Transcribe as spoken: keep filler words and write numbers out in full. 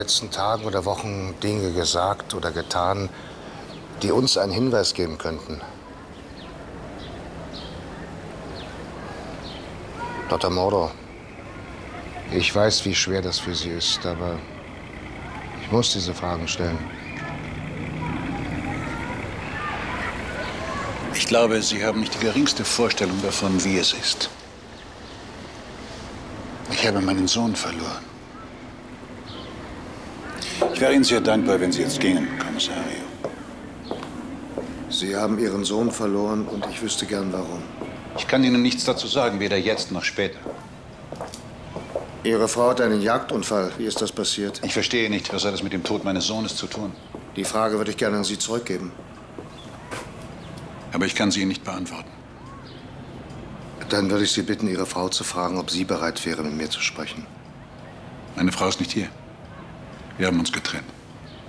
letzten Tagen oder Wochen Dinge gesagt oder getan, die uns einen Hinweis geben könnten. Doktor Moro, ich weiß, wie schwer das für Sie ist, aber ich muss diese Fragen stellen. Ich glaube, Sie haben nicht die geringste Vorstellung davon, wie es ist. Ich habe meinen Sohn verloren. Ich wäre Ihnen sehr dankbar, wenn Sie jetzt gingen, Kommissario. Sie haben Ihren Sohn verloren und ich wüsste gern, warum. Ich kann Ihnen nichts dazu sagen, weder jetzt noch später. Ihre Frau hat einen Jagdunfall. Wie ist das passiert? Ich verstehe nicht, was hat das mit dem Tod meines Sohnes zu tun? Die Frage würde ich gerne an Sie zurückgeben. Aber ich kann sie Ihnen nicht beantworten. Dann würde ich Sie bitten, Ihre Frau zu fragen, ob sie bereit wäre, mit mir zu sprechen. Meine Frau ist nicht hier. Wir haben uns getrennt.